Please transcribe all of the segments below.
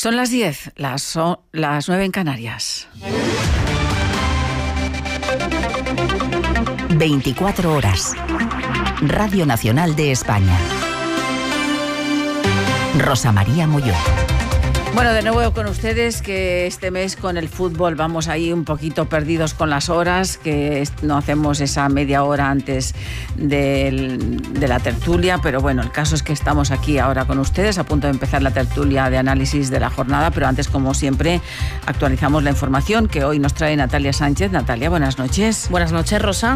Son las 10, las 9 en Canarias. 24 horas. Radio Nacional de España. Rosa María Molló. Bueno, de nuevo con ustedes, que este mes con el fútbol vamos ahí un poquito perdidos con las horas, que no hacemos esa media hora antes de la tertulia, pero bueno, el caso es que estamos aquí ahora con ustedes, a punto de empezar la tertulia de análisis de la jornada, pero antes, como siempre, actualizamos la información que hoy nos trae Natalia Sánchez. Natalia, buenas noches. Buenas noches, Rosa.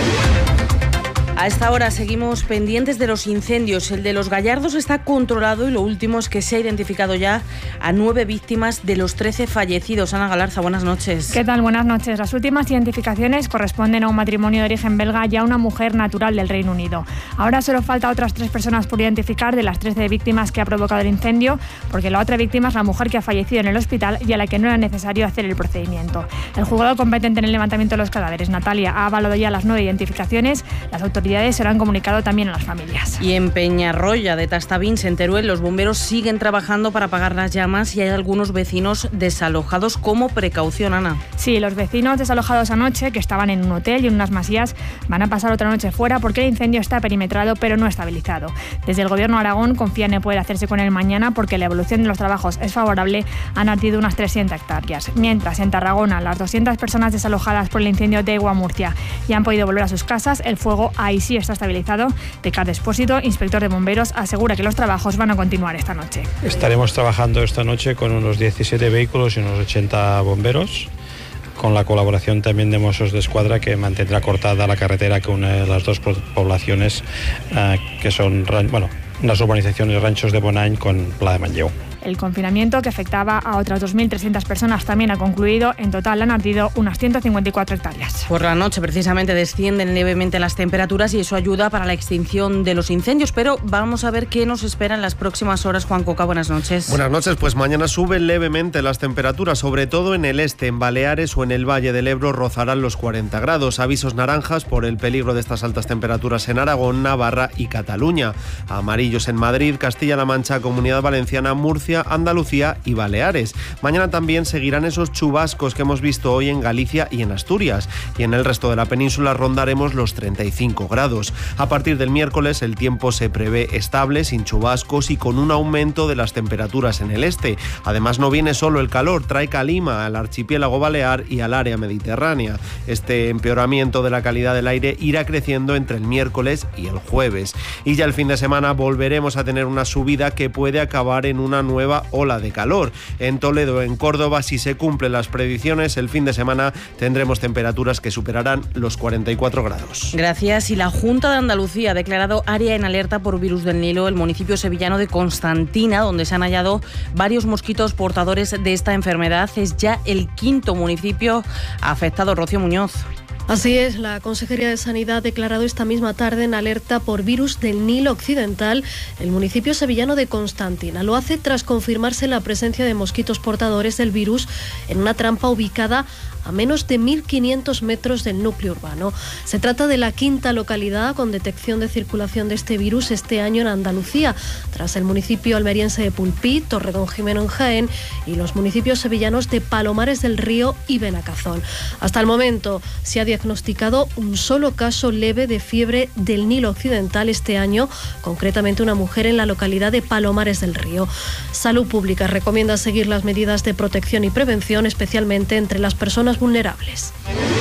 A esta hora seguimos pendientes de los incendios. El de Los Gallardos está controlado y lo último es que se ha identificado ya a 9 víctimas de los 13 fallecidos. Ana Galarza, buenas noches. ¿Qué tal? Buenas noches. Las últimas identificaciones corresponden a un matrimonio de origen belga y a una mujer natural del Reino Unido. Ahora solo falta otras 3 personas por identificar de las 13 víctimas que ha provocado el incendio, porque la otra víctima es la mujer que ha fallecido en el hospital y a la que no era necesario hacer el procedimiento. El juzgado competente en el levantamiento de los cadáveres, Natalia, ha avalado ya las 9 identificaciones. Las autoridades se lo han comunicado también a las familias. Y en Peñarroya de Tastavins, en Teruel, los bomberos siguen trabajando para apagar las llamas y hay algunos vecinos desalojados como precaución, Ana. Sí, los vecinos desalojados anoche, que estaban en un hotel y en unas masías, van a pasar otra noche fuera porque el incendio está perimetrado pero no estabilizado. Desde el Gobierno de Aragón confían en poder hacerse con él mañana porque la evolución de los trabajos es favorable. Han ardido unas 300 hectáreas. Mientras, en Tarragona, las 200 personas desalojadas por el incendio de Egua, Murcia, ya han podido volver a sus casas. El fuego ahí sí está estabilizado. Ricard Espósito, inspector de bomberos, asegura que los trabajos van a continuar esta noche. Estaremos trabajando esta noche con unos 17 vehículos y unos 80 bomberos, con la colaboración también de Mossos d'Esquadra, que mantendrá cortada la carretera que une las dos poblaciones que son, las urbanizaciones Ranchos de Bonany con Pla de Manlleu. El confinamiento, que afectaba a otras 2.300 personas, también ha concluido. En total han ardido unas 154 hectáreas. Por la noche, precisamente, descienden levemente las temperaturas y eso ayuda para la extinción de los incendios. Pero vamos a ver qué nos espera en las próximas horas. Juan Coca, buenas noches. Buenas noches. Pues mañana suben levemente las temperaturas, sobre todo en el este, en Baleares o en el Valle del Ebro rozarán los 40 grados. Avisos naranjas por el peligro de estas altas temperaturas en Aragón, Navarra y Cataluña. Amarillos en Madrid, Castilla-La Mancha, Comunidad Valenciana, Murcia, Andalucía y Baleares. Mañana también seguirán esos chubascos que hemos visto hoy en Galicia y en Asturias, y en el resto de la península rondaremos los 35 grados. A partir del miércoles el tiempo se prevé estable, sin chubascos y con un aumento de las temperaturas en el este. Además, no viene solo el calor, trae calima al archipiélago balear y al área mediterránea. Este empeoramiento de la calidad del aire irá creciendo entre el miércoles y el jueves. Y ya el fin de semana volveremos a tener una subida que puede acabar en una nueva ola de calor. En Toledo, en Córdoba, si se cumplen las predicciones, el fin de semana tendremos temperaturas que superarán los 44 grados. Gracias. Y la Junta de Andalucía ha declarado área en alerta por virus del Nilo el municipio sevillano de Constantina, donde se han hallado varios mosquitos portadores de esta enfermedad. Es ya el 5º municipio afectado. Rocío Muñoz. Así es, la Consejería de Sanidad ha declarado esta misma tarde en alerta por virus del Nilo Occidental el municipio sevillano de Constantina. Lo hace tras confirmarse la presencia de mosquitos portadores del virus en una trampa ubicada a menos de 1.500 metros del núcleo urbano. Se trata de la 5ª localidad con detección de circulación de este virus este año en Andalucía, tras el municipio almeriense de Pulpí, Torredonjimeno en Jaén y los municipios sevillanos de Palomares del Río y Benacazón. Hasta el momento se ha diagnosticado un solo caso leve de fiebre del Nilo Occidental este año, concretamente una mujer en la localidad de Palomares del Río. Salud Pública recomienda seguir las medidas de protección y prevención, especialmente entre las personas vulnerables.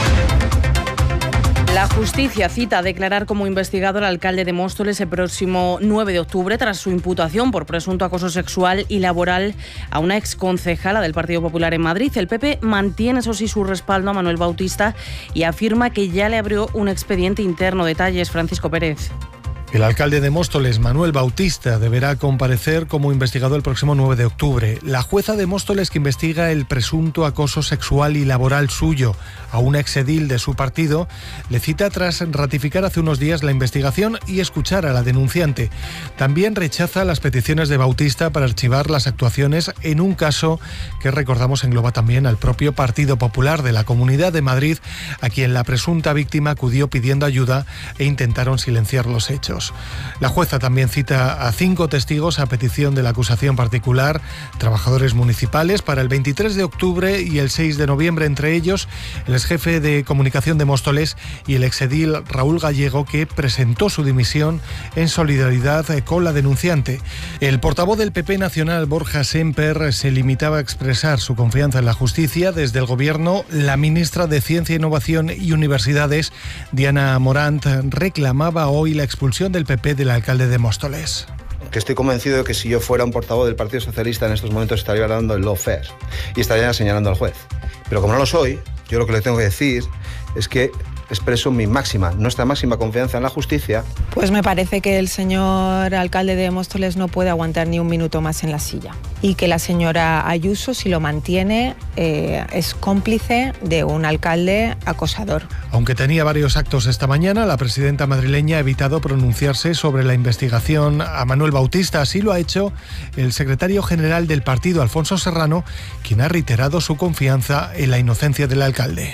La justicia cita a declarar como investigado al alcalde de Móstoles el próximo 9 de octubre tras su imputación por presunto acoso sexual y laboral a una exconcejala del Partido Popular en Madrid. El PP mantiene, eso sí, su respaldo a Manuel Bautista y afirma que ya le abrió un expediente interno. Detalles, Francisco Pérez. El alcalde de Móstoles, Manuel Bautista, deberá comparecer como investigado el próximo 9 de octubre. La jueza de Móstoles, que investiga el presunto acoso sexual y laboral suyo a un exedil de su partido, le cita tras ratificar hace unos días la investigación y escuchar a la denunciante. También rechaza las peticiones de Bautista para archivar las actuaciones en un caso que, recordamos, engloba también al propio Partido Popular de la Comunidad de Madrid, a quien la presunta víctima acudió pidiendo ayuda e intentaron silenciar los hechos. testigos. La jueza también cita a 5 testigos a petición de la acusación particular, trabajadores municipales, para el 23 de octubre y el 6 de noviembre, entre ellos el exjefe de comunicación de Móstoles y el exedil Raúl Gallego, que presentó su dimisión en solidaridad con la denunciante. El portavoz del PP nacional, Borja Semper, se limitaba a expresar su confianza en la justicia. Desde el Gobierno, la ministra de Ciencia, Innovación y Universidades, Diana Morant, reclamaba hoy la expulsión del PP del alcalde de Móstoles. Que estoy convencido de que si yo fuera un portavoz del Partido Socialista en estos momentos estaría hablando del lawfare y estaría señalando al juez. Pero como no lo soy, yo lo que le tengo que decir es que expreso nuestra máxima confianza en la justicia. Pues me parece que el señor alcalde de Móstoles no puede aguantar ni un minuto más en la silla y que la señora Ayuso, si lo mantiene, es cómplice de un alcalde acosador. Aunque tenía varios actos esta mañana, la presidenta madrileña ha evitado pronunciarse sobre la investigación a Manuel Bautista. Así lo ha hecho el secretario general del partido, Alfonso Serrano, quien ha reiterado su confianza en la inocencia del alcalde.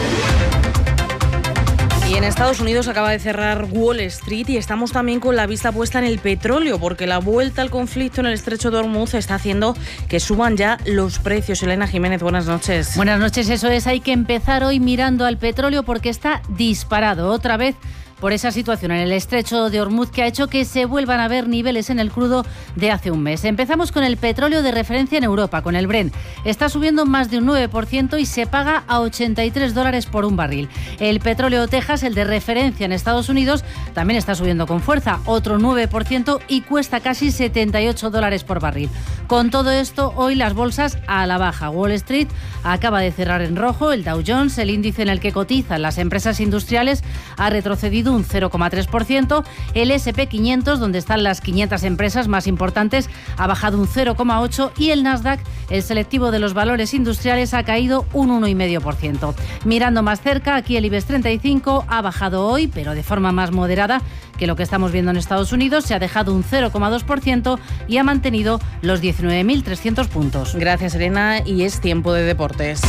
Y en Estados Unidos acaba de cerrar Wall Street y estamos también con la vista puesta en el petróleo, porque la vuelta al conflicto en el estrecho de Hormuz está haciendo que suban ya los precios. Elena Jiménez, buenas noches. Buenas noches, eso es. Hay que empezar hoy mirando al petróleo porque está disparado otra vez por esa situación en el estrecho de Hormuz que ha hecho que se vuelvan a ver niveles en el crudo de hace un mes. Empezamos con el petróleo de referencia en Europa, con el Brent. Está subiendo más de un 9% y se paga a $83 por un barril. El petróleo Texas, el de referencia en Estados Unidos, también está subiendo con fuerza, otro 9% y cuesta casi $78 por barril. Con todo esto, hoy las bolsas a la baja. Wall Street acaba de cerrar en rojo. El Dow Jones, el índice en el que cotizan las empresas industriales, ha retrocedido un 0,3%. El S&P 500, donde están las 500 empresas más importantes, ha bajado un 0,8% y el Nasdaq, el selectivo de los valores industriales, ha caído un 1,5%. Mirando más cerca, aquí el IBEX 35 ha bajado hoy, pero de forma más moderada que lo que estamos viendo en Estados Unidos. Se ha dejado un 0,2% y ha mantenido los 19.300 puntos. Gracias, Elena, y es tiempo de deportes.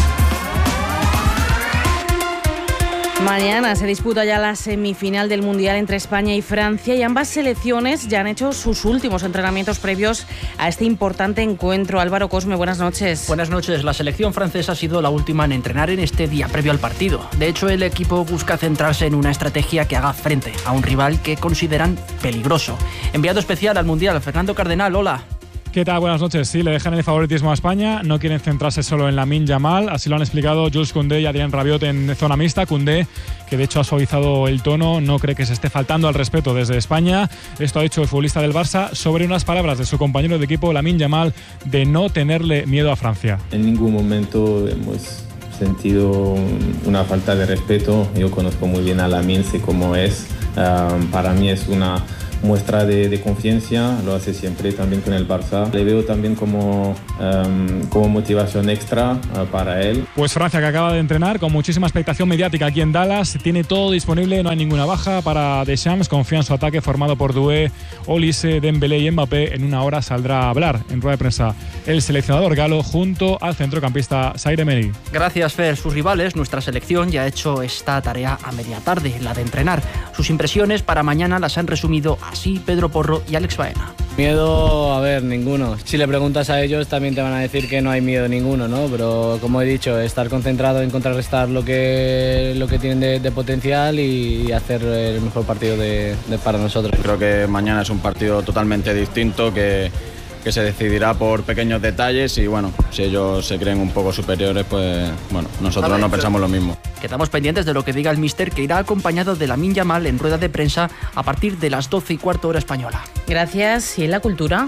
Mañana se disputa ya la semifinal del Mundial entre España y Francia y ambas selecciones ya han hecho sus últimos entrenamientos previos a este importante encuentro. Álvaro Cosme, buenas noches. Buenas noches. La selección francesa ha sido la última en entrenar en este día previo al partido. De hecho, el equipo busca centrarse en una estrategia que haga frente a un rival que consideran peligroso. Enviado especial al Mundial, Fernando Cardenal, hola. ¿Qué tal? Buenas noches. Sí, le dejan el favoritismo a España. No quieren centrarse solo en Lamine Yamal. Así lo han explicado Jules Koundé y Adrien Rabiot en zona mixta. Koundé, que de hecho ha suavizado el tono, no cree que se esté faltando al respeto desde España. Esto ha dicho el futbolista del Barça sobre unas palabras de su compañero de equipo, Lamine Yamal, de no tenerle miedo a Francia. En ningún momento hemos sentido una falta de respeto. Yo conozco muy bien a Lamine, sé cómo es. Para mí es una muestra de confianza, lo hace siempre también con el Barça. Le veo también como motivación extra para él. Pues Francia, que acaba de entrenar con muchísima expectación mediática aquí en Dallas, tiene todo disponible, no hay ninguna baja para Deschamps, confía en su ataque formado por Doué, Olise, Dembélé y Mbappé. En una hora saldrá a hablar en rueda de prensa el seleccionador galo junto al centrocampista Zaire Emery. Gracias, Fer. Sus rivales, nuestra selección, ya ha hecho esta tarea a media tarde, la de entrenar. Sus impresiones para mañana las han resumido así Pedro Porro y Alex Baena. Miedo, a ver, ninguno. Si le preguntas a ellos también te van a decir que no hay miedo ninguno, ¿no? Pero como he dicho, estar concentrado en contrarrestar lo que tienen de potencial y hacer el mejor partido para nosotros. Creo que mañana es un partido totalmente distinto que se decidirá por pequeños detalles y bueno, si ellos se creen un poco superiores, pues bueno, nosotros no pensamos lo mismo. Quedamos pendientes de lo que diga el míster, que irá acompañado de Lamine Yamal en rueda de prensa a partir de las 12:15 hora española. Gracias. ¿Y en la cultura?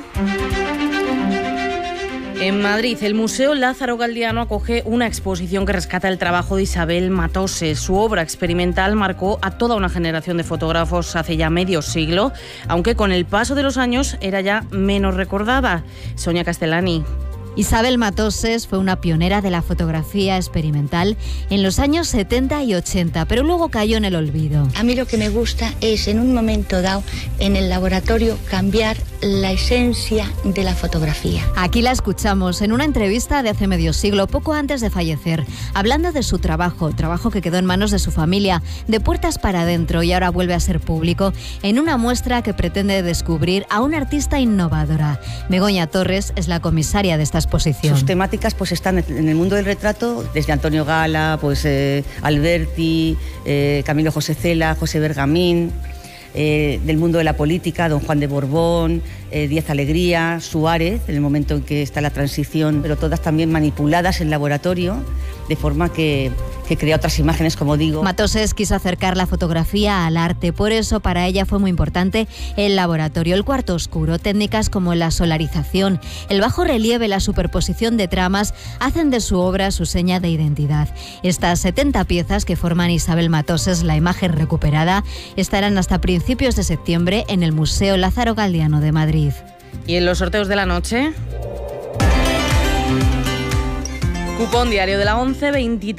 En Madrid, el Museo Lázaro Galdiano acoge una exposición que rescata el trabajo de Isabel Matose. Su obra experimental marcó a toda una generación de fotógrafos hace ya medio siglo, aunque con el paso de los años era ya menos recordada. Sonia Castellani. Isabel Matoses fue una pionera de la fotografía experimental en los años 70 y 80, pero luego cayó en el olvido. A mí lo que me gusta es, en un momento dado, en el laboratorio, cambiar la esencia de la fotografía. Aquí la escuchamos en una entrevista de hace medio siglo, poco antes de fallecer, hablando de su trabajo que quedó en manos de su familia, de puertas para adentro, y ahora vuelve a ser público en una muestra que pretende descubrir a una artista innovadora. Begoña Torres es la comisaria de esta exposición. Sus temáticas pues están en el mundo del retrato, desde Antonio Gala, Alberti, Camilo José Cela, José Bergamín, del mundo de la política, don Juan de Borbón, Díaz Alegría, Suárez, en el momento en que está la transición, pero todas también manipuladas en laboratorio, de forma que crea otras imágenes, como digo. Matoses quiso acercar la fotografía al arte, por eso para ella fue muy importante el laboratorio, el cuarto oscuro. Técnicas como la solarización, el bajo relieve, la superposición de tramas hacen de su obra su seña de identidad. Estas 70 piezas que forman Isabel Matoses, la imagen recuperada, estarán hasta principios de septiembre en el Museo Lázaro Galdiano de Madrid. ¿Y en los sorteos de la noche? Cupón diario de la 11,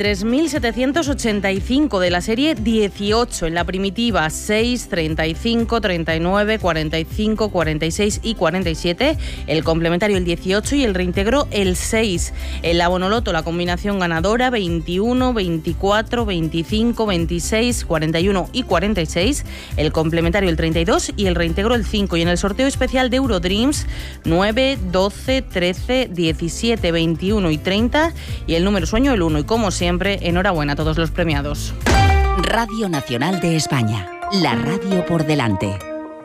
23.785 de la serie 18, en la primitiva 6, 35, 39, 45, 46 y 47, el complementario el 18 y el reintegro el 6. En la Bonoloto la combinación ganadora 21, 24, 25, 26, 41 y 46, el complementario el 32 y el reintegro el 5. Y en el sorteo especial de Eurodreams 9, 12, 13, 17, 21 y 30 y el número sueño el 1. Y como siempre, enhorabuena a todos los premiados. Radio Nacional de España, la radio por delante.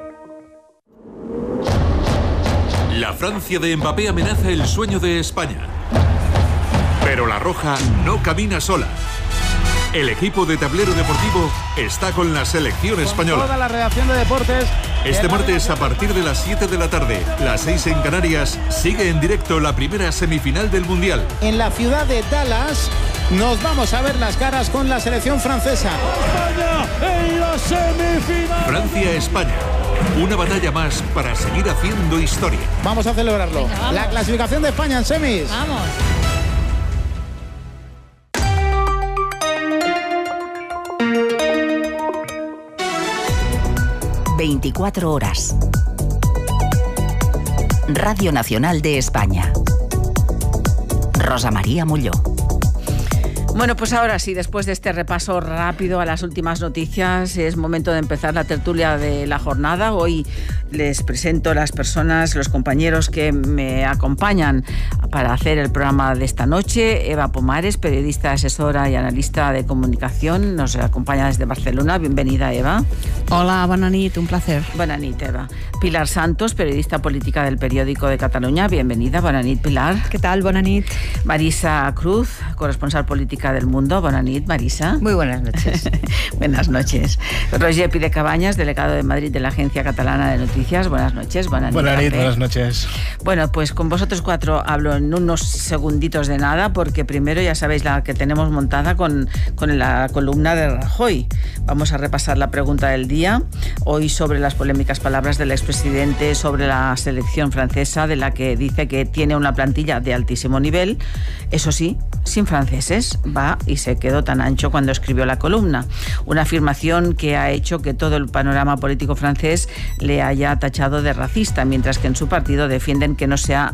La Francia de Mbappé amenaza el sueño de España. Pero la roja no camina sola. El equipo de Tablero Deportivo está con la selección española. Toda la redacción de deportes. Este martes a partir de las 7 de la tarde, las 6 en Canarias, sigue en directo la primera semifinal del Mundial. En la ciudad de Dallas nos vamos a ver las caras con la selección francesa. España en la semifinal. Francia-España. Una batalla más para seguir haciendo historia. Vamos a celebrarlo. Venga, vamos. La clasificación de España en semis. Vamos. 24 horas. Radio Nacional de España. Rosa María Molló. Bueno, pues ahora sí, después de este repaso rápido a las últimas noticias, es momento de empezar la tertulia de la jornada. Hoy les presento las personas, los compañeros que me acompañan para hacer el programa de esta noche. Eva Pomares, periodista, asesora y analista de comunicación, nos acompaña desde Barcelona. Bienvenida, Eva. Hola, bona nit, un placer. Bona nit, Eva. Pilar Santos, periodista política del Periódico de Cataluña. Bienvenida, bona nit, Pilar. ¿Qué tal? Bona nit. Marisa Cruz, corresponsal política del Mundo. Bona nit, Marisa. Muy buenas noches. Buenas noches. Roger Pide Cabañas, delegado de Madrid de la Agencia Catalana de Noticias. Buenas noches. Buenas noches. Bueno, pues con vosotros cuatro hablo en unos segunditos de nada, porque primero ya sabéis la que tenemos montada con la columna de Rajoy. Vamos a repasar la pregunta del día, hoy sobre las polémicas palabras del expresidente sobre la selección francesa, de la que dice que tiene una plantilla de altísimo nivel, eso sí, sin franceses. Va y se quedó tan ancho cuando escribió la columna. Una afirmación que ha hecho que todo el panorama político francés le haya tachado de racista, mientras que en su partido defienden que no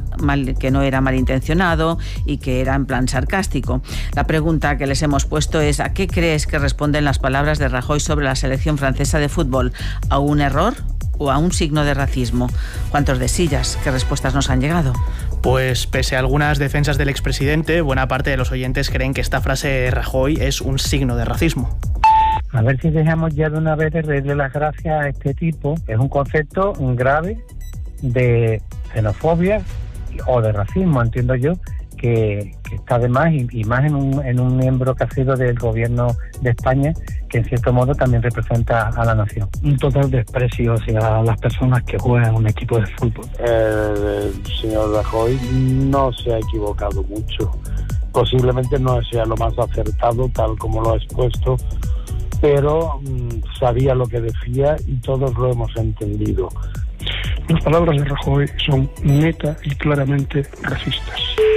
era malintencionado y que era en plan sarcástico. La pregunta que les hemos puesto es: ¿a qué crees que responden las palabras de Rajoy sobre la selección francesa de fútbol? ¿A un error o a un signo de racismo? ¿Cuántos de sillas? ¿Qué respuestas nos han llegado? Pues pese a algunas defensas del expresidente, buena parte de los oyentes creen que esta frase de Rajoy es un signo de racismo. A ver si dejamos ya de una vez de darle las gracias a este tipo. Es un concepto grave de xenofobia o de racismo, entiendo yo, que está de más, y más en un miembro que ha sido del gobierno de España, que en cierto modo también representa a la nación. Un total desprecio hacia las personas que juegan en un equipo de fútbol. El señor Rajoy no se ha equivocado mucho. Posiblemente no sea lo más acertado, tal como lo ha expuesto, pero sabía lo que decía y todos lo hemos entendido. Las palabras de Rajoy son neta y claramente racistas.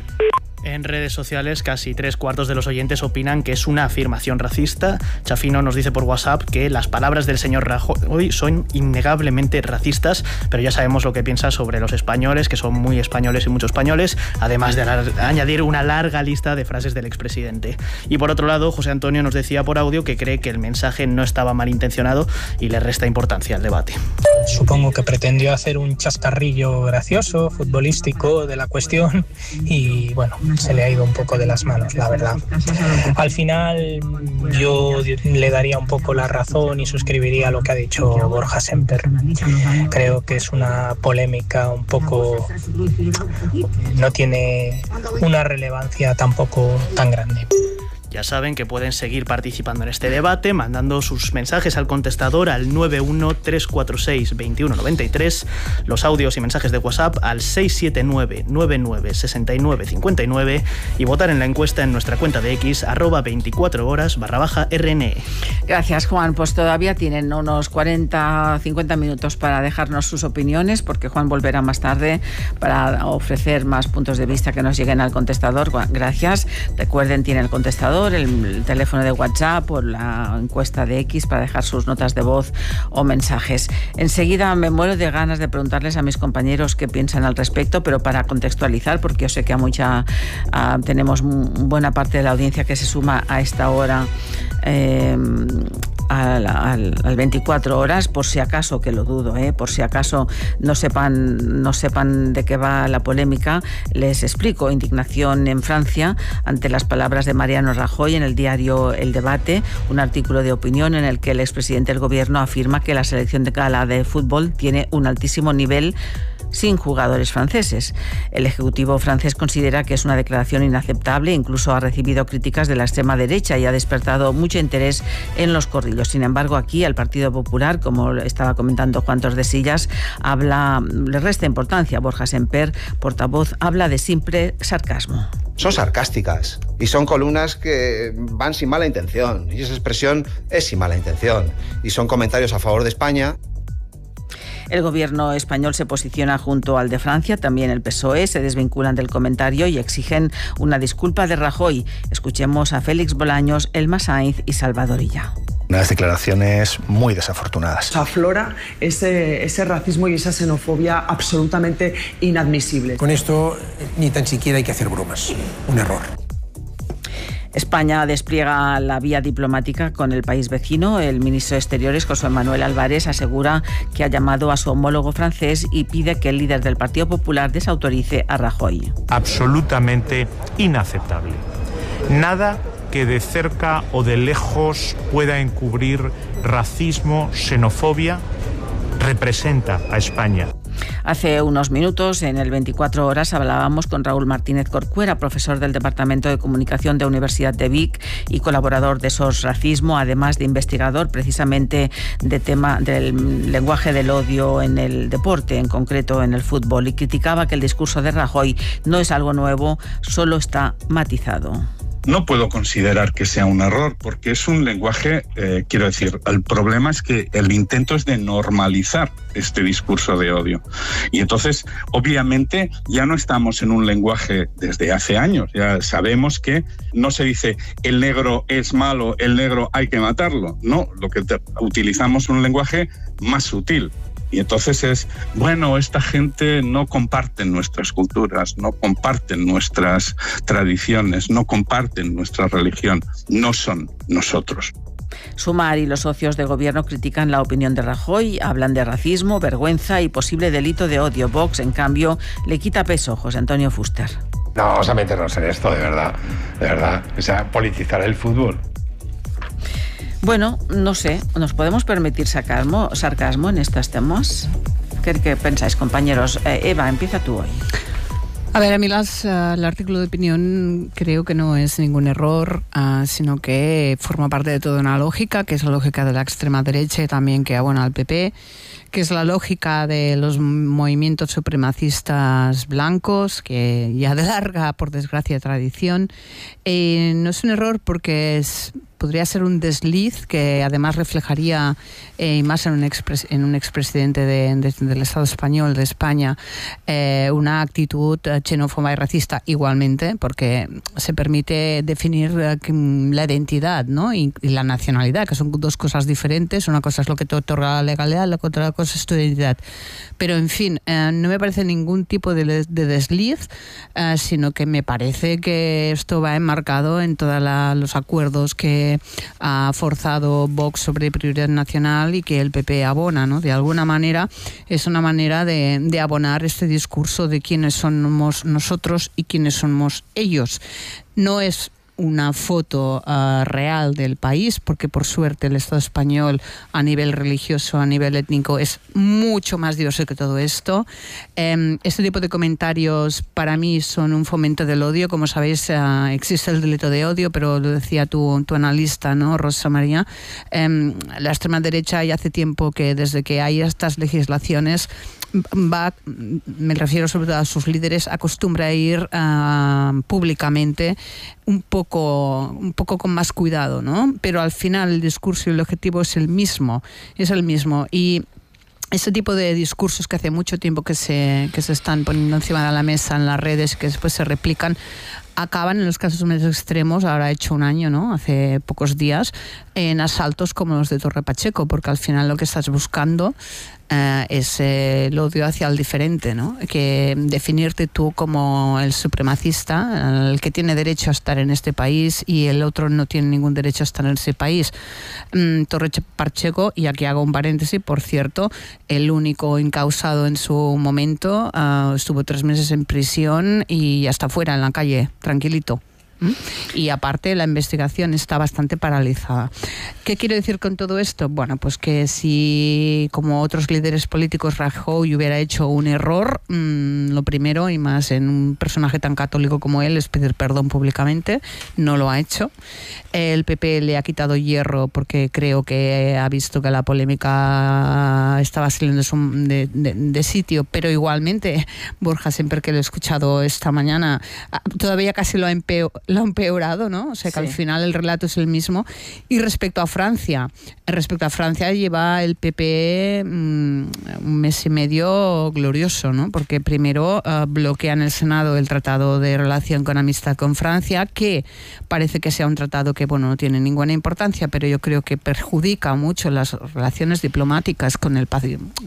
En redes sociales, casi 3/4 de los oyentes opinan que es una afirmación racista. Chafino nos dice por WhatsApp que las palabras del señor Rajoy son innegablemente racistas, pero ya sabemos lo que piensa sobre los españoles, que son muy españoles y muchos españoles, además de añadir una larga lista de frases del expresidente. Y por otro lado, José Antonio nos decía por audio que cree que el mensaje no estaba malintencionado y le resta importancia al debate. Supongo que pretendió hacer un chascarrillo gracioso, futbolístico de la cuestión y bueno, se le ha ido un poco de las manos, la verdad. Al final yo le daría un poco la razón y suscribiría lo que ha dicho Borja Semper. Creo que es una polémica un poco... no tiene una relevancia tampoco tan grande. Ya saben que pueden seguir participando en este debate mandando sus mensajes al contestador al 913462193, los audios y mensajes de WhatsApp al 679996959 y votar en la encuesta en nuestra cuenta de X @24horas_RNE. Gracias, Juan. Pues todavía tienen unos 40-50 minutos para dejarnos sus opiniones, porque Juan volverá más tarde para ofrecer más puntos de vista que nos lleguen al contestador. Gracias. Recuerden, tiene el contestador, el teléfono de WhatsApp o la encuesta de X para dejar sus notas de voz o mensajes. Enseguida me muero de ganas de preguntarles a mis compañeros qué piensan al respecto, pero para contextualizar, porque yo sé que tenemos buena parte de la audiencia que se suma a esta hora al 24 horas, por si acaso, que lo dudo, por si acaso no sepan de qué va la polémica, les explico. Indignación en Francia ante las palabras de Mariano Rajoy en el diario El Debate, un artículo de opinión en el que el expresidente del gobierno afirma que la selección de gala de fútbol tiene un altísimo nivel sin jugadores franceses. El Ejecutivo francés considera que es una declaración inaceptable, incluso ha recibido críticas de la extrema derecha y ha despertado mucho interés en los corrillos. Sin embargo, aquí al Partido Popular, como estaba comentando Juan Tordesillas, le resta importancia. Borja Semper, portavoz, habla de simple sarcasmo. Son sarcásticas y son columnas que van sin mala intención, y esa expresión es sin mala intención, y son comentarios a favor de España. El gobierno español se posiciona junto al de Francia, también el PSOE, se desvinculan del comentario y exigen una disculpa de Rajoy. Escuchemos a Félix Bolaños, Elma Sainz y Salvador Illa. Unas declaraciones muy desafortunadas. Aflora ese racismo y esa xenofobia absolutamente inadmisible. Con esto ni tan siquiera hay que hacer bromas. Un error. España despliega la vía diplomática con el país vecino. El ministro de Exteriores, José Manuel Álvarez, asegura que ha llamado a su homólogo francés y pide que el líder del Partido Popular desautorice a Rajoy. Absolutamente inaceptable. Nada que de cerca o de lejos pueda encubrir racismo, xenofobia, representa a España. Hace unos minutos, en el 24 horas, hablábamos con Raúl Martínez Corcuera, profesor del Departamento de Comunicación de la Universidad de Vic y colaborador de SOS Racismo, además de investigador precisamente del lenguaje del odio en el deporte, en concreto en el fútbol, y criticaba que el discurso de Rajoy no es algo nuevo, solo está matizado. No puedo considerar que sea un error, porque es un lenguaje, quiero decir, el problema es que el intento es de normalizar este discurso de odio. Y entonces, obviamente, ya no estamos en un lenguaje desde hace años. Ya sabemos que no se dice el negro es malo, el negro hay que matarlo. No, utilizamos un lenguaje más sutil. Y entonces esta gente no comparte nuestras culturas, no comparten nuestras tradiciones, no comparten nuestra religión, no son nosotros. Sumar y los socios de gobierno critican la opinión de Rajoy, hablan de racismo, vergüenza y posible delito de odio. Vox, en cambio, le quita peso. José Antonio Fuster. No, vamos a meternos en esto, de verdad. O sea, politizar el fútbol. Bueno, no sé, ¿nos podemos permitir sarcasmo en estos temas? ¿Qué pensáis, compañeros? Eva, empieza tú hoy. A ver, a mí el artículo de opinión creo que no es ningún error, sino que forma parte de toda una lógica, que es la lógica de la extrema derecha y también que abona al PP, que es la lógica de los movimientos supremacistas blancos, que ya de larga, por desgracia, tradición. No es un error porque es podría ser un desliz que además reflejaría, más en un expresidente del Estado español, de España, una actitud xenófoba y racista igualmente, porque se permite definir la identidad, ¿no? y la nacionalidad, que son dos cosas diferentes. Una cosa es lo que te otorga la legalidad, la otra cosa es tu identidad. Pero en fin, no me parece ningún tipo de desliz, sino que me parece que esto va enmarcado en todos los acuerdos que ha forzado Vox sobre prioridad nacional y que el PP abona, ¿no? De alguna manera es una manera de abonar este discurso de quiénes somos nosotros y quiénes somos ellos. No es una foto real del país, porque por suerte el Estado español a nivel religioso, a nivel étnico, es mucho más diverso que todo esto. Este tipo de comentarios para mí son un fomento del odio. Como sabéis, existe el delito de odio, pero lo decía tu analista, ¿no, Rosa María? La extrema derecha ya hace tiempo que desde que hay estas legislaciones me refiero sobre todo a sus líderes, acostumbra a ir públicamente un poco con más cuidado, ¿no? Pero al final el discurso y el objetivo es el mismo. Y ese tipo de discursos que hace mucho tiempo que se están poniendo encima de la mesa en las redes, que después se replican, acaban en los casos más extremos, ahora ha hecho un año, ¿no? Hace pocos días, en asaltos como los de Torre Pacheco, porque al final lo que estás buscando es el odio hacia el diferente, ¿no? Que definirte tú como el supremacista, el que tiene derecho a estar en este país y el otro no tiene ningún derecho a estar en ese país. Torre Pacheco, y aquí hago un paréntesis, por cierto, el único incausado en su momento, estuvo 3 meses en prisión y ya está fuera en la calle, tranquilito. Y aparte la investigación está bastante paralizada. ¿Qué quiero decir con todo esto? Bueno, pues que si, como otros líderes políticos, Rajoy hubiera hecho un error, lo primero, y más en un personaje tan católico como él, es pedir perdón públicamente. No lo ha hecho. El PP le ha quitado hierro porque creo que ha visto que la polémica estaba saliendo de sitio, pero igualmente Borja, siempre que lo he escuchado esta mañana, todavía casi lo ha empeorado, ¿no? O sea que sí, al final el relato es el mismo. Y respecto a Francia lleva el PP un mes y medio glorioso, ¿no? Porque primero bloquea en el Senado el tratado de relación con amistad con Francia, que parece que sea un tratado que, bueno, no tiene ninguna importancia, pero yo creo que perjudica mucho las relaciones diplomáticas con el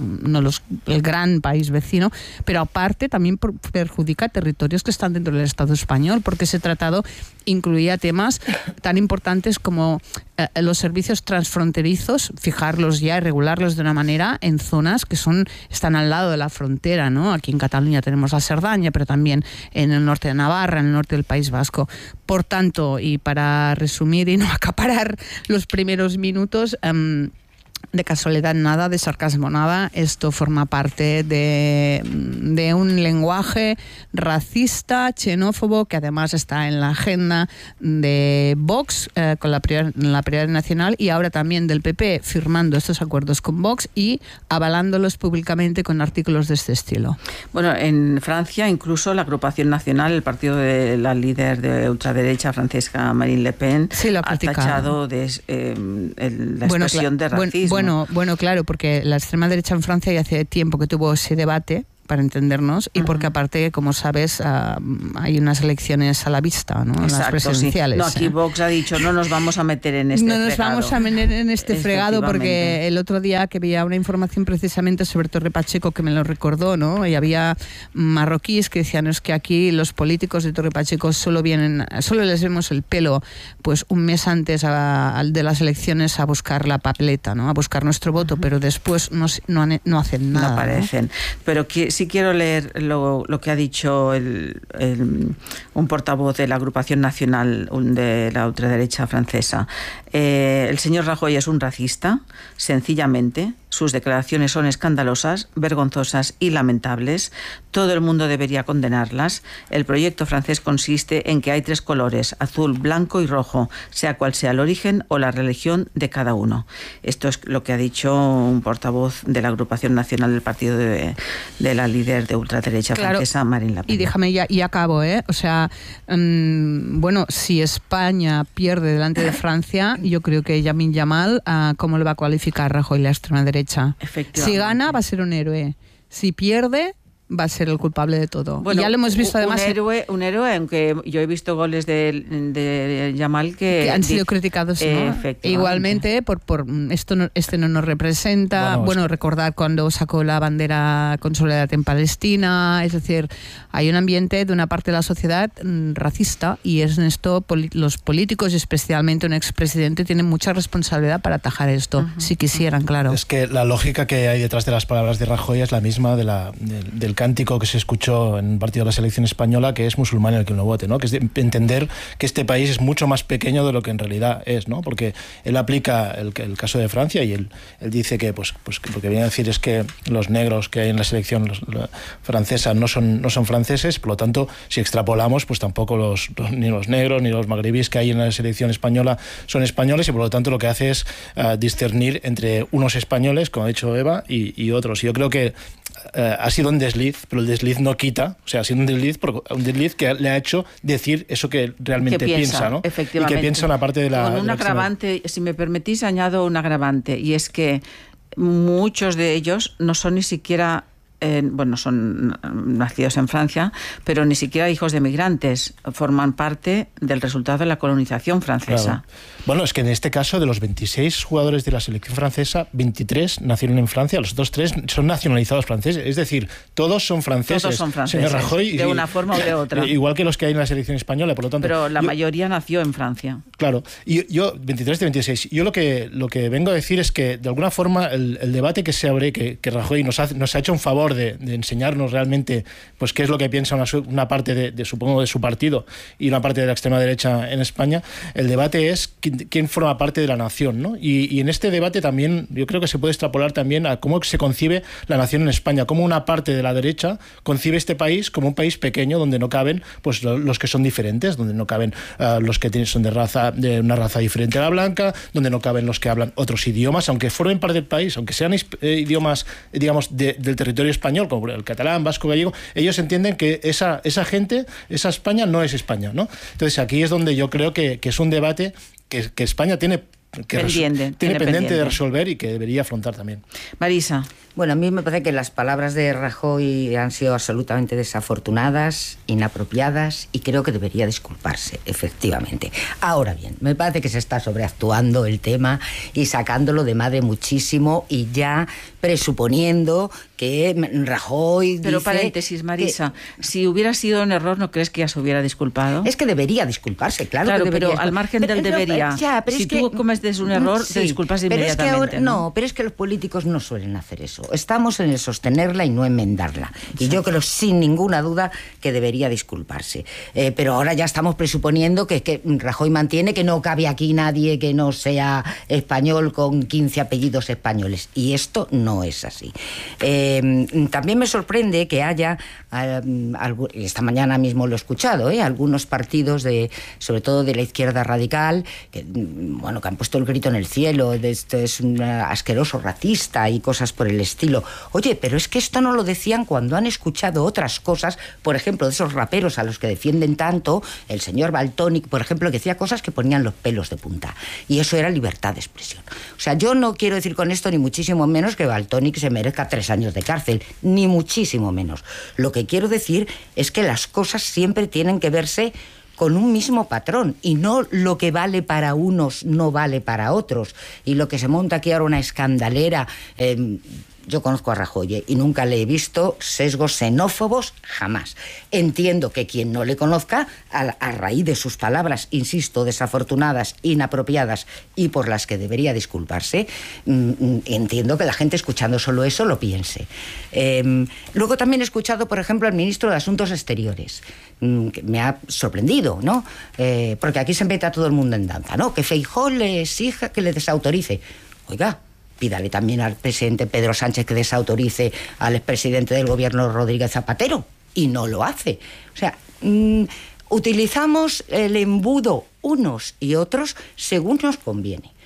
gran país vecino, pero aparte también perjudica territorios que están dentro del Estado español, porque ese tratado incluía temas tan importantes como los servicios transfronterizos, fijarlos ya y regularlos de una manera en zonas que están al lado de la frontera, ¿no? Aquí en Cataluña tenemos la Cerdaña, pero también en el norte de Navarra, en el norte del País Vasco. Por tanto, y para resumir y no acaparar los primeros minutos, de casualidad nada, de sarcasmo nada, esto forma parte de un lenguaje racista, xenófobo, que además está en la agenda de Vox con la prioridad nacional, y ahora también del PP, firmando estos acuerdos con Vox y avalándolos públicamente con artículos de este estilo. Bueno, en Francia incluso la agrupación nacional, el partido de la líder de ultraderecha francesa Marine Le Pen, sí, ha tachado de la expresión de racismo. Bueno, claro, porque la extrema derecha en Francia ya hace tiempo que tuvo ese debate, para entendernos, y porque aparte, como sabes, hay unas elecciones a la vista, ¿no? Exacto, las presidenciales. Sí. No, aquí Vox ha dicho, no nos vamos a meter en este fregado. No nos vamos a meter en este fregado, porque el otro día que veía una información precisamente sobre Torre Pacheco que me lo recordó, ¿no? Y había marroquíes que decían, es que aquí los políticos de Torre Pacheco solo les vemos el pelo, pues un mes antes de las elecciones a buscar la papeleta, ¿no? A buscar nuestro voto, pero después no hacen nada. No aparecen. ¿No? Pero sí quiero leer lo que ha dicho un portavoz de la agrupación nacional de la ultraderecha francesa. El señor Rajoy es un racista, sencillamente. Sus declaraciones son escandalosas, vergonzosas y lamentables. Todo el mundo debería condenarlas. El proyecto francés consiste en que hay 3 colores, azul, blanco y rojo, sea cual sea el origen o la religión de cada uno. Esto es lo que ha dicho un portavoz de la agrupación nacional del partido de la líder de ultraderecha francesa, Marine Le Pen. Y déjame y acabo, o sea, bueno, si España pierde delante de Francia, yo creo que Lamine Yamal, ¿cómo le va a cualificar Rajoy la extrema derecha? Si gana, va a ser un héroe. Si pierde, va a ser el culpable de todo. Bueno, ya lo hemos visto además. Un héroe, aunque yo he visto goles de Yamal que han sido criticados, ¿no? Igualmente, por esto no nos representa. Bueno, recordar cuando sacó la bandera con soledad en Palestina. Es decir, hay un ambiente de una parte de la sociedad racista, y es en esto los políticos, y especialmente un expresidente, tienen mucha responsabilidad para atajar esto, si quisieran, claro. Es que la lógica que hay detrás de las palabras de Rajoy es la misma del cántico que se escuchó en un partido de la selección española, que es musulmán el que uno vote, ¿no? Que es de entender que este país es mucho más pequeño de lo que en realidad es, ¿no? Porque él aplica el caso de Francia, y él dice que pues lo que viene a decir es que los negros que hay en la selección francesa no son franceses, por lo tanto, si extrapolamos, pues tampoco ni los negros ni los magrebíes que hay en la selección española son españoles, y por lo tanto lo que hace es discernir entre unos españoles, como ha dicho Eva, y otros. Y yo creo que ha sido un desliz, pero el desliz no quita, o sea, ha sido un desliz que le ha hecho decir eso que realmente piensa, ¿no? Efectivamente. Y que piensa una parte de la... Con un agravante, si me permitís, añado un agravante, y es que muchos de ellos no son ni siquiera... son nacidos en Francia, pero ni siquiera hijos de migrantes, forman parte del resultado de la colonización francesa. Claro. Bueno, es que en este caso, de los 26 jugadores de la selección francesa, 23 nacieron en Francia, los otros 3 son nacionalizados franceses, es decir, todos son franceses. Todos son franceses, señor Rajoy, de una forma o de otra. Igual que los que hay en la selección española, por lo tanto... Pero la mayoría nació en Francia. Claro, y yo, 23 de 26, yo lo que vengo a decir es que, de alguna forma, el debate que se abre, que Rajoy nos ha hecho un favor de enseñarnos realmente pues qué es lo que piensa una parte supongo de su partido y una parte de la extrema derecha en España. El debate es quién forma parte de la nación, ¿no? Y en este debate también yo creo que se puede extrapolar también a cómo se concibe la nación en España, cómo una parte de la derecha concibe este país como un país pequeño donde no caben pues los que son diferentes, donde no caben los que son de una raza diferente a la blanca, donde no caben los que hablan otros idiomas, aunque formen parte del país, aunque sean idiomas, digamos, del territorio español, como el catalán, vasco, gallego. Ellos entienden que esa gente, esa España no es España, ¿no? Entonces aquí es donde yo creo que es un debate que España tiene pendiente de resolver y que debería afrontar también. Marisa. Bueno, a mí me parece que las palabras de Rajoy han sido absolutamente desafortunadas, inapropiadas, y creo que debería disculparse, efectivamente. Ahora bien, me parece que se está sobreactuando el tema y sacándolo de madre muchísimo, y ya presuponiendo que Rajoy dice... Pero paréntesis, Marisa, si hubiera sido un error, ¿no crees que ya se hubiera disculpado? Es que debería disculparse, claro que debería. Pero al margen del debería, si tú cometes un error, te disculpas inmediatamente. Pero es que los políticos no suelen hacer eso. Estamos en el sostenerla y no enmendarla. Y yo creo sin ninguna duda que debería disculparse. Pero ahora ya estamos presuponiendo que Rajoy mantiene que no cabe aquí nadie que no sea español con 15 apellidos españoles. Y esto no es así. También me sorprende que haya, esta mañana mismo lo he escuchado, algunos partidos, sobre todo de la izquierda radical, que han puesto el grito en el cielo, de esto es un asqueroso racista y cosas por el estilo. Oye, pero es que esto no lo decían cuando han escuchado otras cosas, por ejemplo, de esos raperos a los que defienden tanto, el señor Valtonyc, por ejemplo, que decía cosas que ponían los pelos de punta. Y eso era libertad de expresión. O sea, yo no quiero decir con esto ni muchísimo menos que Valtonyc se merezca 3 años de cárcel, ni muchísimo menos. Lo que quiero decir es que las cosas siempre tienen que verse con un mismo patrón, y no lo que vale para unos no vale para otros. Y lo que se monta aquí ahora una escandalera... Yo conozco a Rajoy y nunca le he visto sesgos xenófobos, jamás. Entiendo que quien no le conozca, a raíz de sus palabras, insisto, desafortunadas, inapropiadas y por las que debería disculparse, entiendo que la gente escuchando solo eso lo piense. Luego también he escuchado, por ejemplo, al ministro de Asuntos Exteriores, que me ha sorprendido, ¿no? Porque aquí se mete a todo el mundo en danza, ¿no? Que Feijóo le exija que le desautorice. Oiga, pídale también al presidente Pedro Sánchez que desautorice al expresidente del gobierno Rodríguez Zapatero, y no lo hace. O sea, utilizamos el embudo unos y otros según nos conviene.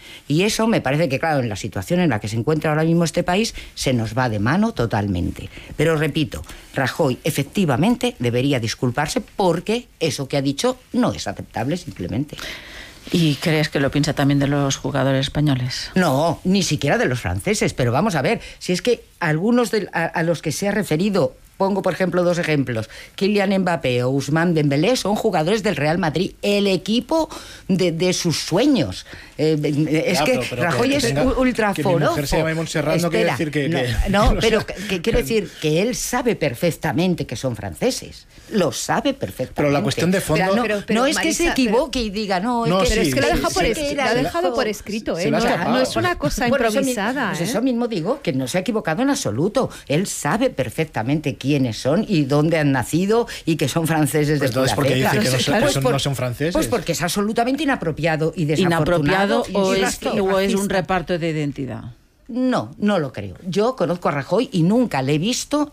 Y eso me parece que, claro, en la situación en la que se encuentra ahora mismo este país, se nos va de mano totalmente. Pero repito, Rajoy efectivamente debería disculparse porque eso que ha dicho no es aceptable simplemente. ¿Y crees que lo piensa también de los jugadores españoles? No, ni siquiera de los franceses, pero vamos a ver, si es que algunos a los que se ha referido, pongo por ejemplo 2 ejemplos, Kylian Mbappé o Ousmane Dembélé son jugadores del Real Madrid, el equipo de sus sueños. Es que Rajoy es ultraforofo. Que mi mujer se llama Montserrat no quiere decir que... No, pero quiero decir que él sabe perfectamente que son franceses. Lo sabe perfectamente. Pero la cuestión de fondo... No es que se equivoque y diga, pero es que lo ha dejado por escrito, no es una cosa improvisada. Pues eso mismo digo, que no se ha equivocado en absoluto. Él sabe perfectamente quiénes son y dónde han nacido y que son franceses de pura porque cepa. dice que no son franceses. Pues porque es absolutamente inapropiado y desafortunado. ¿O es un reparto de identidad? No lo creo. Yo conozco a Rajoy y nunca le he visto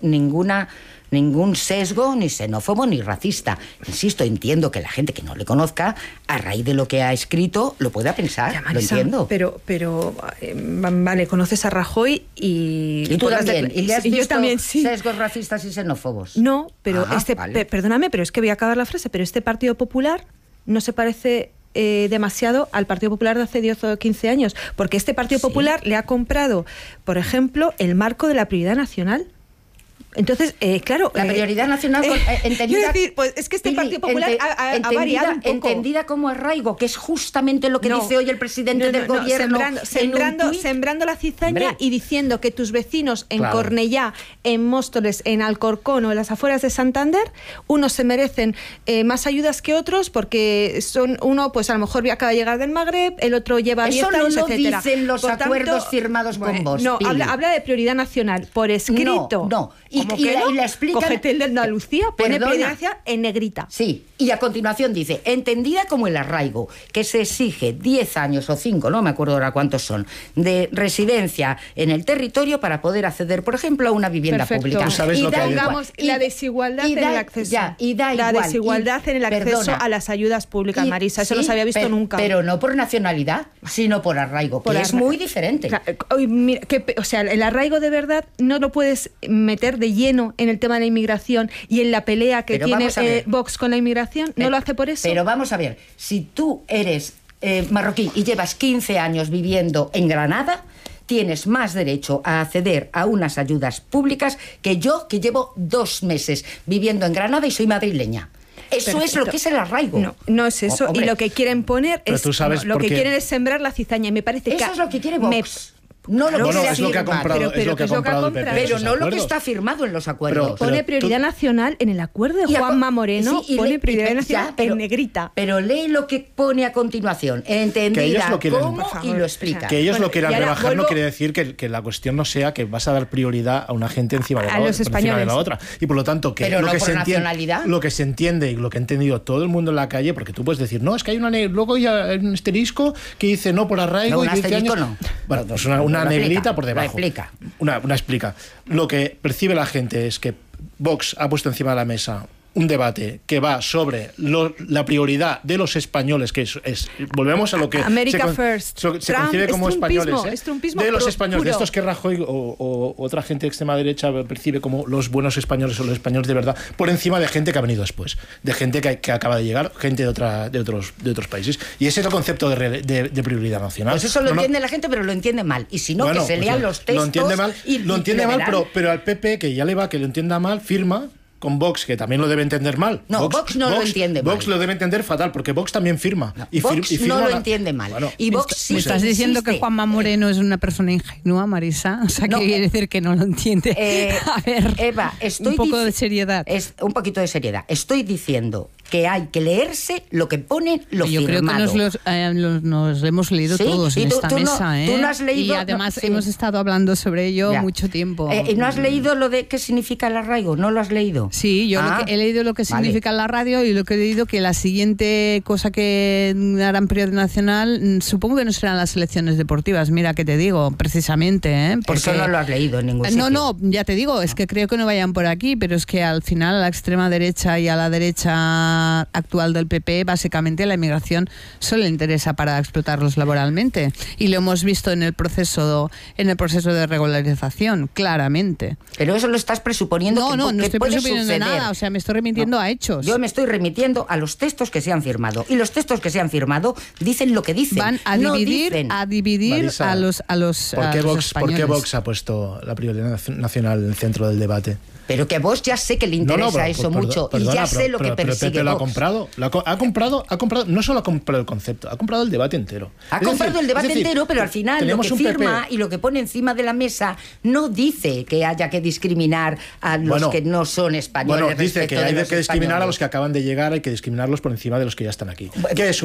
ningún sesgo, ni xenófobo, ni racista. Insisto, entiendo que la gente que no le conozca, a raíz de lo que ha escrito, lo pueda pensar. Ya, Marisa, lo entiendo. Pero vale, conoces a Rajoy y tú también. ¿Y le has visto yo también, sí. sesgos racistas y xenófobos? No, pero vale. Perdóname, pero es que voy a acabar la frase, pero este Partido Popular no se parece demasiado al Partido Popular de hace 10 o 15 años, porque este Partido Popular le ha comprado, por ejemplo, el marco de la prioridad nacional. Entonces, claro... La prioridad nacional entendida... Quiero decir, pues es que este Partido Popular ha variado un poco. Entendida como arraigo, que es justamente lo que dice hoy el presidente del gobierno. Sembrando la cizaña y diciendo que tus vecinos en Cornellá, en Móstoles, en Alcorcón o en las afueras de Santander, unos se merecen más ayudas que otros porque uno, pues a lo mejor acaba de llegar del Magreb, el otro lleva 10 años, etcétera. Eso no lo dicen los acuerdos firmados con vos. No, habla de prioridad nacional, por escrito. No. Y la explican. Cógete el de Andalucía, pone prioridad en negrita. Sí, y a continuación dice, entendida como el arraigo, que se exige 10 años o 5, no me acuerdo ahora cuántos son, de residencia en el territorio para poder acceder, por ejemplo, a una vivienda pública. ¿Tú sabes lo que hay? La desigualdad en el acceso. Desigualdad en el acceso a las ayudas públicas, Marisa, eso no se había visto nunca. Pero no por nacionalidad, sino por arraigo, que es muy diferente. O sea, el arraigo de verdad no lo puedes meter de lleno en el tema de la inmigración y en la pelea que tiene Vox con la inmigración, ¿no lo hace por eso? Pero vamos a ver, si tú eres marroquí y llevas 15 años viviendo en Granada, tienes más derecho a acceder a unas ayudas públicas que yo, que llevo 2 meses viviendo en Granada y soy madrileña. Eso es lo que es el arraigo. No es eso. Y lo que quieren poner es... Lo que quieren es sembrar la cizaña. Y me parece que... Eso es lo que quiere Vox. Es lo que ha comprado el PP. Pero no lo que está firmado en los acuerdos. Pone prioridad nacional en el acuerdo de Juanma Moreno, pone prioridad nacional en negrita. Pero lee lo que pone a continuación, entendida cómo y lo explica. Que ellos lo quieran rebajar no quiere decir que la cuestión no sea que vas a dar prioridad a una gente encima de la otra. Y por lo tanto, que pero lo no que por se nacionalidad. Lo que se entiende y lo que ha entendido todo el mundo en la calle, porque tú puedes decir, no, es que hay luego hay un asterisco que dice no por arraigo y 15 años. No. Bueno, pues una negrita por debajo. Una explica. Lo que percibe la gente es que Vox ha puesto encima de la mesa un debate que va sobre la prioridad de los españoles, que es volvemos a lo que se concibe como españoles, de los españoles, puro. De estos que Rajoy o otra gente de extrema derecha percibe como los buenos españoles o los españoles de verdad, por encima de gente que ha venido después, de gente que acaba de llegar, gente de otros países. Y ese es el concepto de prioridad nacional. Pues eso lo entiende la gente, pero lo entiende mal. Y si no, que se lean los textos. Lo entiende mal, pero al PP, que ya le va que lo entienda mal, firma con Vox, que también lo debe entender mal. No, Vox no lo entiende mal. Vox lo debe entender fatal, porque Vox también firma. No, Vox no lo entiende mal. Bueno, y Vox sí. ¿Me estás diciendo que Juanma Moreno es una persona ingenua, Marisa? O sea, ¿qué quiere decir que no lo entiende? A ver, Eva, un poco de seriedad. Un poquito de seriedad. Estoy diciendo que hay que leerse lo que pone lo Yo firmado. Creo que nos hemos leído todos en esta mesa. Tú no has leído... Y además hemos estado hablando sobre ello mucho tiempo. ¿Y no has leído lo de qué significa el arraigo? ¿No lo has leído? Sí, yo he leído lo que significa la radio y lo que he leído que la siguiente cosa que harán prioridad nacional, supongo que no serán las elecciones deportivas. Mira que te digo, precisamente. Porque eso no lo has leído en ningún sitio. No, ya te digo, es que creo que no vayan por aquí, pero es que al final a la extrema derecha y a la derecha sistema actual del PP, básicamente la inmigración solo le interesa para explotarlos laboralmente. Y lo hemos visto en el proceso de regularización, claramente. Pero eso lo estás presuponiendo no estoy puede presuponiendo suceder. nada, o sea, me estoy remitiendo a hechos. Yo me estoy remitiendo a los textos que se han firmado. Y los textos que se han firmado dicen lo que dicen. Van a dividir Marisa, a los españoles. ¿Por qué Vox ha puesto la prioridad nacional en el centro del debate? Pero que a Vox ya sé que le interesa eso mucho. Perdona, y ya sé lo que persigue Pepe lo ha Vox. comprado. Ha comprado, no solo ha comprado el concepto, ha comprado el debate entero. Ha comprado el debate entero, pero al final lo que firma PP. y lo que pone encima de la mesa no dice que haya que discriminar a los que no son españoles. Bueno, dice que hay que discriminar a los que acaban de llegar, hay que discriminarlos por encima de los que ya están aquí. ¿Qué es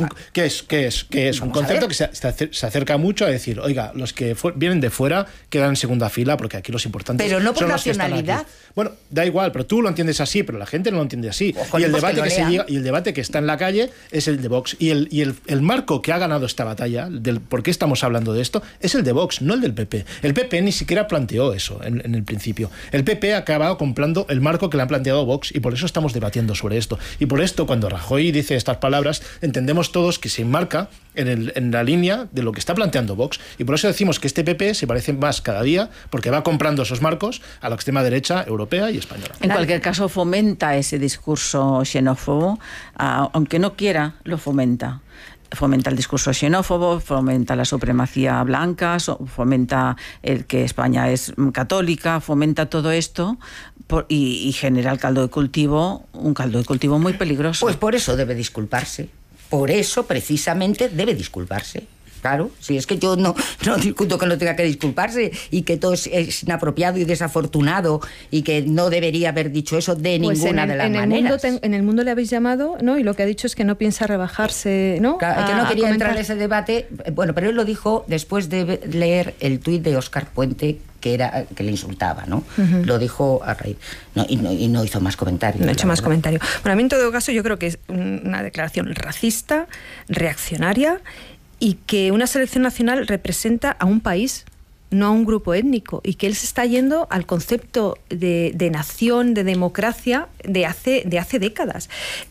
un concepto que se acerca mucho a decir, oiga, los que vienen de fuera quedan en segunda fila porque aquí los importantes pero no por son los que están nacionalidad. aquí. Bueno, da igual, pero tú lo entiendes así, pero la gente no lo entiende así. Ojo, y el pues debate que está en la calle es el de Vox. Y el marco que ha ganado esta batalla, del por qué estamos hablando de esto, es el de Vox, no el del PP. El PP ni siquiera planteó eso en el principio. El PP ha acabado comprando el marco que le han planteado Vox y por eso estamos debatiendo sobre esto. Y por esto, cuando Rajoy dice estas palabras, entendemos todos que se enmarca en la línea de lo que está planteando Vox. Y por eso decimos que este PP se parece más cada día porque va comprando esos marcos a la extrema derecha europea y española. En cualquier caso, fomenta ese discurso xenófobo, aunque no quiera, lo fomenta. Fomenta el discurso xenófobo, fomenta la supremacía blanca, fomenta el que España es católica, fomenta todo esto y genera el caldo de cultivo, un caldo de cultivo muy peligroso. Pues por eso debe disculparse. Por eso, precisamente, debe disculparse. Claro, si es que yo no discuto que no tenga que disculparse y que todo es inapropiado y desafortunado y que no debería haber dicho eso de ninguna de las maneras. En el mundo le habéis llamado, ¿no? Y lo que ha dicho es que no piensa rebajarse, ¿no? Claro, que no quería entrar en ese debate. Bueno, pero él lo dijo después de leer el tuit de Óscar Puente que le insultaba, ¿no? Lo dijo a raíz. Y no hizo más comentarios. No ha hecho más comentario. Bueno, a mí en todo caso yo creo que es una declaración racista, reaccionaria, y que una selección nacional representa a un país, no a un grupo étnico, y que él se está yendo al concepto de nación, de democracia de hace décadas.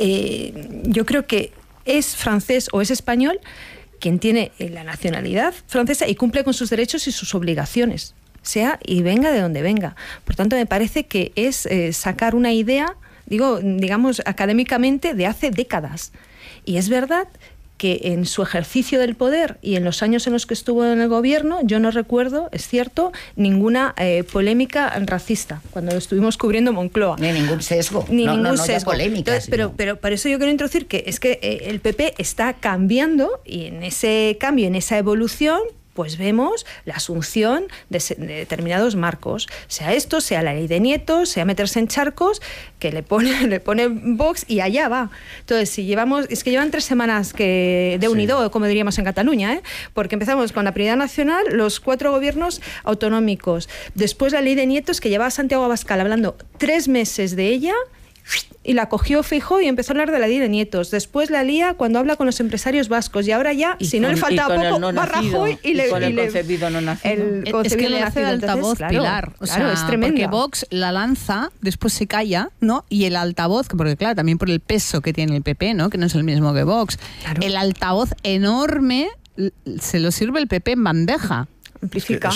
Yo creo que es francés o es español quien tiene la nacionalidad francesa y cumple con sus derechos y sus obligaciones, sea y venga de donde venga. Por tanto, me parece que es sacar una idea, digamos académicamente, de hace décadas. Y es verdad que en su ejercicio del poder y en los años en los que estuvo en el gobierno, yo no recuerdo, es cierto, ninguna polémica racista, cuando lo estuvimos cubriendo Moncloa. Ni ningún sesgo. Ningún sesgo. Polémica, entonces, pero por eso yo quiero introducir que es que el PP está cambiando y en ese cambio, en esa evolución, pues vemos la asunción de determinados marcos, sea esto, sea la ley de nietos, sea meterse en charcos, que le pone Vox y allá va. Entonces, si llevan 3 semanas de unido, como diríamos en Cataluña, porque empezamos con la prioridad nacional, los 4 gobiernos autonómicos, después la ley de nietos, que llevaba Santiago Abascal hablando 3 meses de ella, y la cogió Feijóo y empezó a hablar de la ley de nietos. Después la lía cuando habla con los empresarios vascos y ahora ya, si no le faltaba poco, va Rajoy y le concebido no nacido. Es que le hace de altavoz Pilar. O sea, es tremendo. Porque Vox la lanza, después se calla, ¿no? Y el altavoz, porque claro, también por el peso que tiene el PP, ¿no? Que no es el mismo que Vox. Claro. El altavoz enorme se lo sirve el PP en bandeja. Amplifica.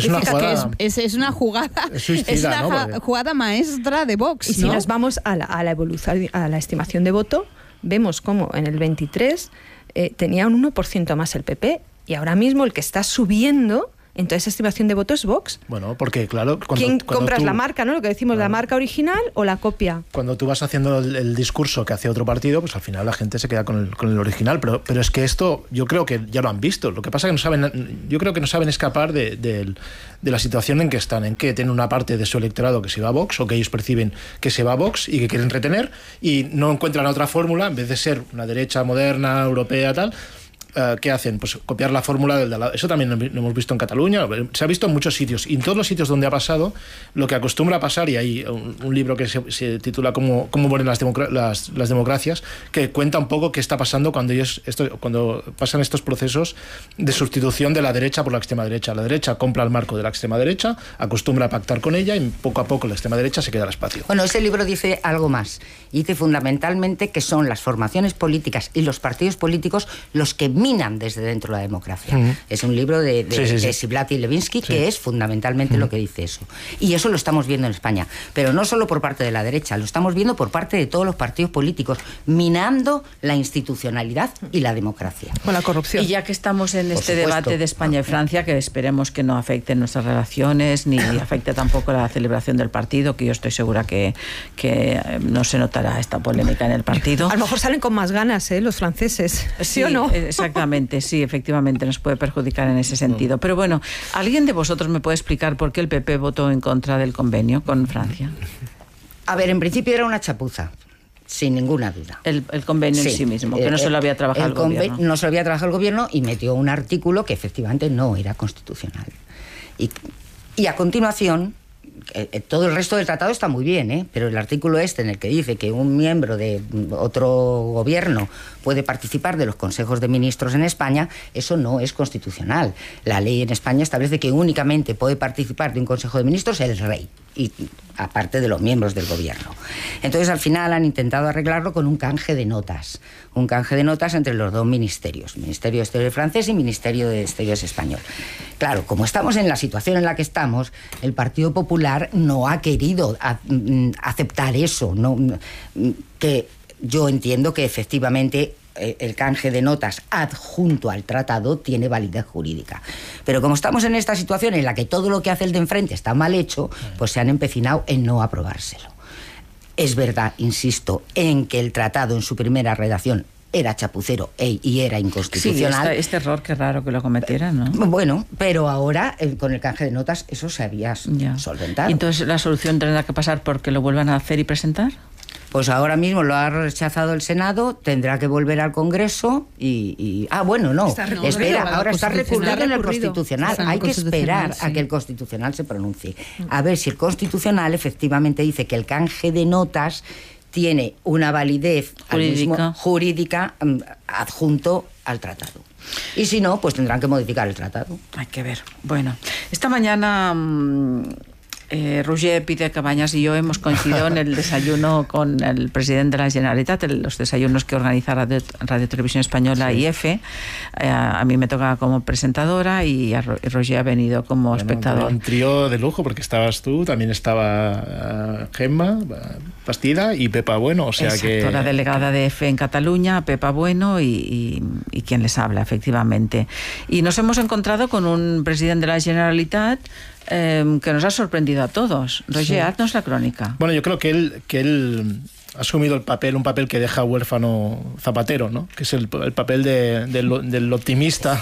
Es una jugada. Es suicida, una jugada maestra de Vox. Y si nos vamos a la evolución, a la estimación de voto, vemos cómo en el 23 tenía un 1% más el PP y ahora mismo el que está subiendo en toda esa estimación de voto es Vox. Bueno, porque claro... ¿Quién compras la marca, no? Lo que decimos, la marca original o la copia. Cuando tú vas haciendo el discurso que hace otro partido, pues al final la gente se queda con el original. Pero es que esto, yo creo que ya lo han visto. Lo que pasa es que yo creo que no saben escapar de la situación en que están, en que tienen una parte de su electorado que se va a Vox, o que ellos perciben que se va a Vox y que quieren retener, y no encuentran otra fórmula, en vez de ser una derecha moderna, europea, tal... ¿qué hacen? Pues copiar la fórmula del de lado. Eso también lo hemos visto en Cataluña, se ha visto en muchos sitios. Y en todos los sitios donde ha pasado, lo que acostumbra a pasar, y hay un libro que se titula Cómo mueren las democracias, que cuenta un poco qué está pasando cuando pasan estos procesos de sustitución de la derecha por la extrema derecha. La derecha compra el marco de la extrema derecha, acostumbra a pactar con ella, y poco a poco la extrema derecha se queda al espacio. Bueno, ese libro dice algo más. Dice fundamentalmente que son las formaciones políticas y los partidos políticos los que minan desde dentro la democracia. Es un libro de Ziblatt y Levinsky, que es fundamentalmente lo que dice eso. Y eso lo estamos viendo en España. Pero no solo por parte de la derecha, lo estamos viendo por parte de todos los partidos políticos, minando la institucionalidad y la democracia. Con la corrupción. Y ya que estamos en este debate de España y Francia, que esperemos que no afecte nuestras relaciones, ni afecte tampoco la celebración del partido, que yo estoy segura que no se notará esta polémica en el partido. A lo mejor salen con más ganas, los franceses. ¿Sí o no? Exactamente, sí, efectivamente nos puede perjudicar en ese sentido. Pero bueno, ¿alguien de vosotros me puede explicar por qué el PP votó en contra del convenio con Francia? A ver, en principio era una chapuza, sin ninguna duda. El convenio en sí mismo, que no se lo había trabajado el gobierno. No se lo había trabajado el gobierno y metió un artículo que efectivamente no era constitucional. Y a continuación, todo el resto del tratado está muy bien, pero el artículo en el que dice que un miembro de otro gobierno puede participar de los consejos de ministros en España, eso no es constitucional. La ley en España establece que únicamente puede participar de un consejo de ministros el rey, y aparte de los miembros del gobierno. Entonces, al final han intentado arreglarlo con un canje de notas entre los dos ministerios, Ministerio de Exteriores francés y Ministerio de Exteriores español. Claro, como estamos en la situación en la que estamos, el Partido Popular no ha querido aceptar eso, que yo entiendo que efectivamente el canje de notas adjunto al tratado tiene validez jurídica. Pero como estamos en esta situación en la que todo lo que hace el de enfrente está mal hecho, pues se han empecinado en no aprobárselo. Es verdad, insisto, en que el tratado en su primera redacción era chapucero y era inconstitucional. Sí, este error, qué raro que lo cometieran, ¿no? Bueno, pero ahora con el canje de notas eso se había solventado. ¿Y entonces la solución tendrá que pasar porque lo vuelvan a hacer y presentar? Pues ahora mismo lo ha rechazado el Senado, tendrá que volver al Congreso ahora está recurrido en el Constitucional. Hay que esperar a que el Constitucional se pronuncie. A ver si el Constitucional efectivamente dice que el canje de notas tiene una validez jurídica adjunto al tratado. Y si no, pues tendrán que modificar el tratado. Hay que ver. Bueno, esta mañana Roger Pide Cabañas y yo hemos coincidido en el desayuno con el presidente de la Generalitat, los desayunos que organiza Radio Televisión Española y EFE. A mí me toca como presentadora y Roger ha venido como espectador. Un trío de lujo, porque estabas tú, también estaba Gemma Bastida y Pepa Bueno. Exacto, la delegada de EFE en Cataluña, Pepa Bueno y quien les habla, efectivamente. Y nos hemos encontrado con un presidente de la Generalitat que nos ha sorprendido a todos. Roger, haznos la crónica. Bueno, yo creo que él ha asumido un papel que deja huérfano Zapatero, ¿no? Que es el papel del optimista,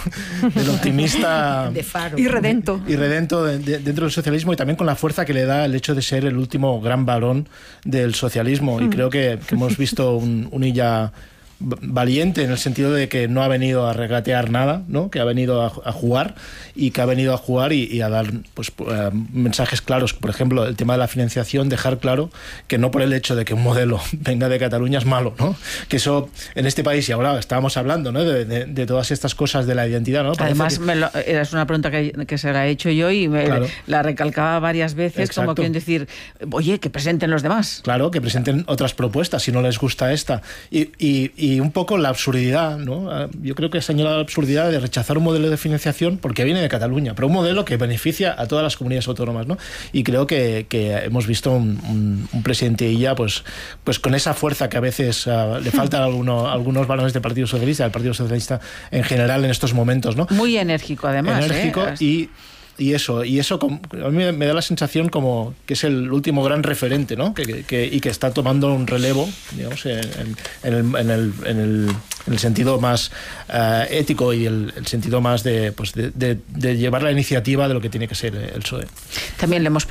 de faro. Irredento dentro del socialismo, y también con la fuerza que le da el hecho de ser el último gran varón del socialismo. Y creo que hemos visto un Illa valiente, en el sentido de que no ha venido a regatear nada, ¿no? Que ha venido a jugar y a dar mensajes claros. Por ejemplo, el tema de la financiación, dejar claro que no por el hecho de que un modelo venga de Cataluña es malo, ¿no? Que eso en este país, y ahora estábamos hablando, ¿no? de todas estas cosas de la identidad, ¿no? Además, es una pregunta que se la he hecho yo y la recalcaba varias veces. Exacto. Como quieren decir, oye, que presenten los demás. Claro, que presenten otras propuestas si no les gusta esta. Y un poco la absurdidad, ¿no? Yo creo que ha señalado la absurdidad de rechazar un modelo de financiación porque viene de Cataluña, pero un modelo que beneficia a todas las comunidades autónomas, ¿no? Y creo que hemos visto un presidente Illa pues con esa fuerza que a veces le falta a algunos varones del Partido Socialista en general en estos momentos, ¿no? Muy enérgico, además. Enérgico, y eso a mí me da la sensación como que es el último gran referente, ¿no? Y que está tomando un relevo, digamos, en el sentido más ético y el sentido más de llevar la iniciativa de lo que tiene que ser el PSOE. También le hemos